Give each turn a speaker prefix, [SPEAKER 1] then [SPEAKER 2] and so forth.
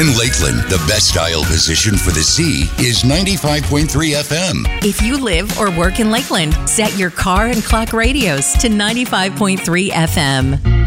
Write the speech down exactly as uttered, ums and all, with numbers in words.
[SPEAKER 1] In Lakeland, the best dial position for the Z is ninety-five point three F M.
[SPEAKER 2] If you live or work in Lakeland, set your car and clock radios to ninety-five point three F M.